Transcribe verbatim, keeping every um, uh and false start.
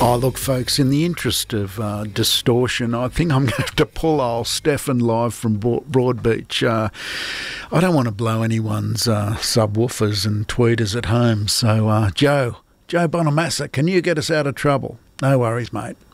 Oh, look, folks, in the interest of uh, distortion, I think I'm going to have to pull old Stefan live from Broadbeach. Uh, I don't want to blow anyone's uh, subwoofers and tweeters at home. So, uh, Joe, Joe Bonamassa, can you get us out of trouble? No worries, mate.